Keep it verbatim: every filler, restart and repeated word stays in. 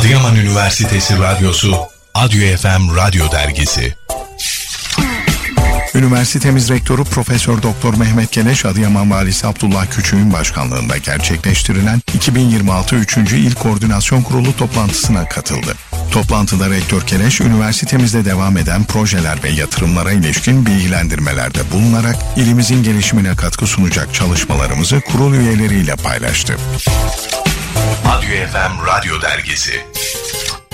Adıyaman Üniversitesi Radyosu, Adyo F M Radyo Dergisi. Üniversitemiz Rektörü Profesör Doktor Mehmet Keleş, Adıyaman Valisi Abdullah Küçük'ün başkanlığında gerçekleştirilen iki bin yirmi altı üçüncü İl Koordinasyon Kurulu toplantısına katıldı. Toplantıda Rektör Keleş, üniversitemizde devam eden projeler ve yatırımlara ilişkin bilgilendirmelerde bulunarak ilimizin gelişimine katkı sunacak çalışmalarımızı kurul üyeleriyle paylaştı. Adyo F M Radyo Dergisi.